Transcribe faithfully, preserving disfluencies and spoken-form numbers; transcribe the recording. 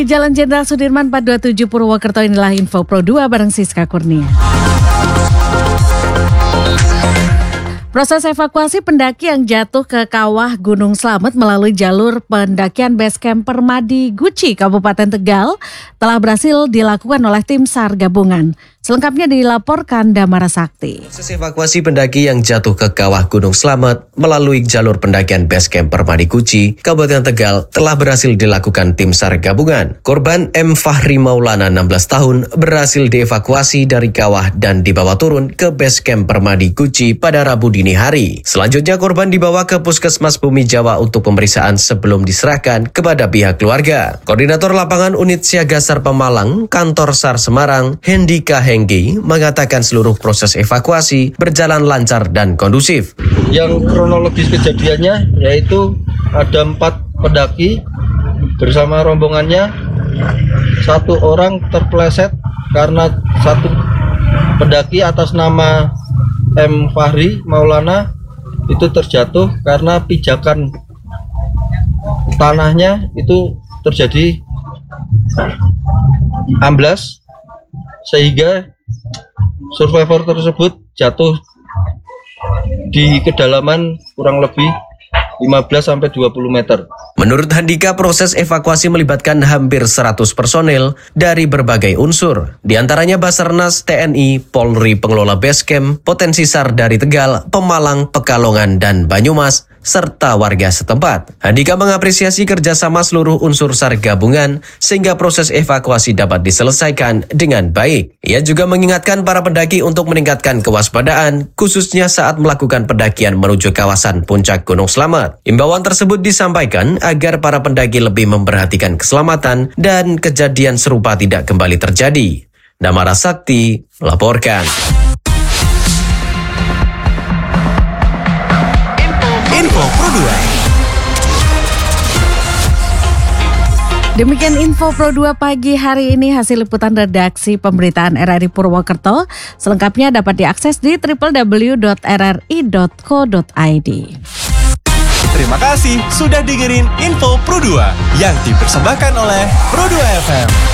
Jalan Jenderal Sudirman empat dua tujuh Purwokerto, inilah info Pro dua bareng Siska Kurnia. Proses evakuasi pendaki yang jatuh ke kawah Gunung Slamet melalui jalur pendakian base camp Permadi Guci, Kabupaten Tegal, telah berhasil dilakukan oleh tim SAR gabungan. Selengkapnya dilaporkan Damara Sakti. Proses evakuasi pendaki yang jatuh ke kawah Gunung Slamet melalui jalur pendakian base camp Permadi Guci, Kabupaten Tegal, telah berhasil dilakukan tim SAR gabungan. Korban M. Fahri Maulana, enam belas tahun, berhasil dievakuasi dari kawah dan dibawa turun ke base camp Permadi Guci pada Rabu dini hari. Selanjutnya korban dibawa ke Puskesmas Bumi Jawa untuk pemeriksaan sebelum diserahkan kepada pihak keluarga. Koordinator lapangan unit siaga SAR Pemalang, kantor SAR Semarang, Hendika Henggi, mengatakan seluruh proses evakuasi berjalan lancar dan kondusif. Yang kronologis kejadiannya yaitu ada empat pendaki bersama rombongannya. Satu orang terpeleset karena satu pendaki atas nama M. Fahri Maulana itu terjatuh karena pijakan tanahnya itu terjadi amblas, sehingga survivor tersebut jatuh di kedalaman kurang lebih lima belas sampai dua puluh meter. Menurut Handika, proses evakuasi melibatkan hampir seratus personel dari berbagai unsur. Di antaranya Basarnas, T N I, Polri, pengelola base camp, potensi SAR dari Tegal, Pemalang, Pekalongan, dan Banyumas, serta warga setempat. Handika mengapresiasi kerjasama seluruh unsur SAR gabungan sehingga proses evakuasi dapat diselesaikan dengan baik. Ia juga mengingatkan para pendaki untuk meningkatkan kewaspadaan, khususnya saat melakukan pendakian menuju kawasan puncak Gunung Slamet. Imbauan tersebut disampaikan agar para pendaki lebih memperhatikan keselamatan dan kejadian serupa tidak kembali terjadi. Damara Sakti melaporkan. Info Pro dua. Demikian info Pro dua pagi hari ini, hasil liputan redaksi pemberitaan R R I Purwokerto. Selengkapnya dapat diakses di w w w dot r r i dot co dot i d. Terima kasih sudah dengerin Info Pro dua yang dipersembahkan oleh Pro dua F M.